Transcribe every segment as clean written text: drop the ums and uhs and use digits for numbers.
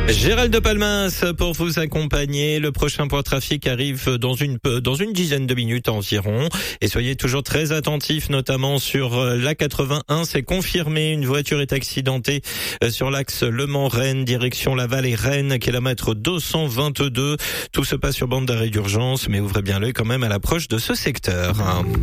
Gérald de Palmas pour vous accompagner. Le prochain point trafic arrive dans une dizaine de minutes environ. Et soyez toujours très attentifs, notamment sur la 81. C'est confirmé, une voiture est accidentée sur l'axe Le Mans-Rennes, direction Laval et Rennes, kilomètre 222. Tout se passe sur bande d'arrêt d'urgence, mais ouvrez bien l'œil quand même à l'approche de ce secteur.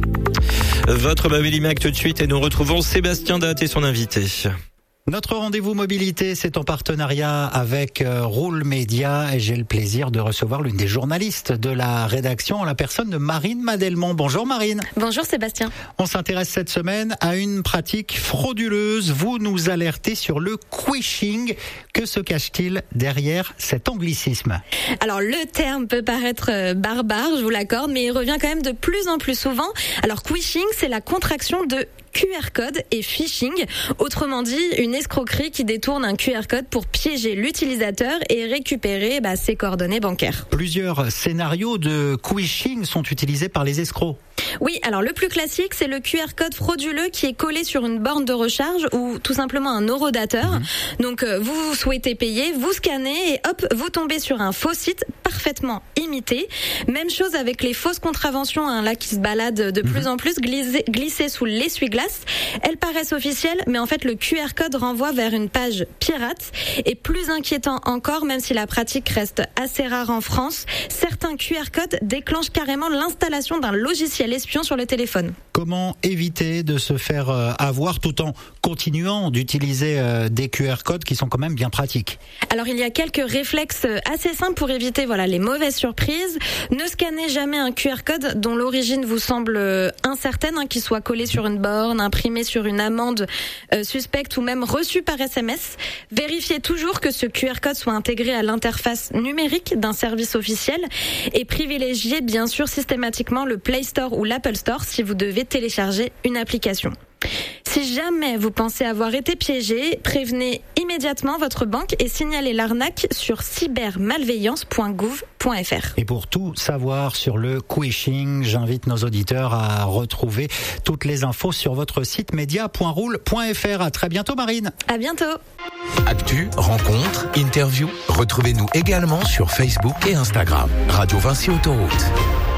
Votre Mobilimac tout de suite et nous retrouvons Sébastien Datte et son invité. Notre rendez-vous mobilité, c'est en partenariat avec Roule Média et j'ai le plaisir de recevoir l'une des journalistes de la rédaction, la personne de Marine Madelmont. Bonjour Marine. Bonjour Sébastien. On s'intéresse cette semaine à une pratique frauduleuse. Vous nous alertez sur le quishing. Que se cache-t-il derrière cet anglicisme ? Alors le terme peut paraître barbare, je vous l'accorde, mais il revient quand même de plus en plus souvent. Alors quishing, c'est la contraction de QR code et phishing, autrement dit une escroquerie qui détourne un QR code pour piéger l'utilisateur et récupérer ses coordonnées bancaires. Plusieurs scénarios de quishing sont utilisés par les escrocs. Oui, alors le plus classique, c'est le QR code frauduleux qui est collé sur une borne de recharge ou tout simplement un horodateur. Donc vous souhaitez payer, vous scannez et hop, vous tombez sur un faux site parfaitement imité. Même chose avec les fausses contraventions là qui se baladent de plus en plus, glissées sous l'essuie-glace. Elles paraissent officielles, mais en fait le QR code renvoie vers une page pirate. Et plus inquiétant encore, même si la pratique reste assez rare en France, certains QR codes déclenchent carrément l'installation d'un logiciel espion sur le téléphone. Comment éviter de se faire avoir tout en continuant d'utiliser des QR codes qui sont quand même bien pratiques ? Alors il y a quelques réflexes assez simples pour éviter les mauvaises surprises. Ne scannez jamais un QR code dont l'origine vous semble incertaine, qu'il soit collé sur une borne, imprimé sur une amende suspecte ou même reçu par SMS. Vérifiez toujours que ce QR code soit intégré à l'interface numérique d'un service officiel et privilégiez bien sûr systématiquement le Play Store ou l'Apple Store si vous devez télécharger une application. Si jamais vous pensez avoir été piégé, prévenez immédiatement votre banque et signalez l'arnaque sur cybermalveillance.gouv.fr. Et pour tout savoir sur le quishing, j'invite nos auditeurs à retrouver toutes les infos sur votre site media.roule.fr. À très bientôt Marine. À bientôt. Actu, rencontres, interviews, retrouvez-nous également sur Facebook et Instagram. Radio Vinci Autoroute.